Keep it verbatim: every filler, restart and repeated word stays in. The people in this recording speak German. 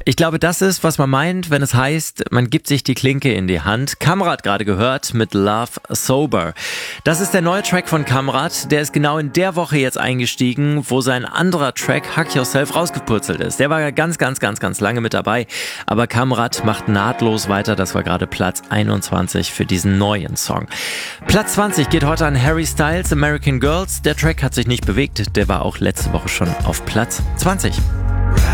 Ich glaube, das ist, was man meint, wenn es heißt, man gibt sich die Klinke in die Hand. Kamrat gerade gehört mit Love Sober. Das ist der neue Track von Kamrat. Der ist genau in der Woche jetzt eingestiegen, wo sein anderer Track Hug Yourself rausgepurzelt ist. Der war ja ganz, ganz, ganz, ganz lange mit dabei. Aber Kamrat macht nahtlos weiter. Das war gerade Platz einundzwanzig für diesen neuen Song. Platz zwanzig geht heute an Harry Styles, American Girls. Der Track hat sich nicht bewegt. Der war auch letzte Woche schon auf Platz zwanzig.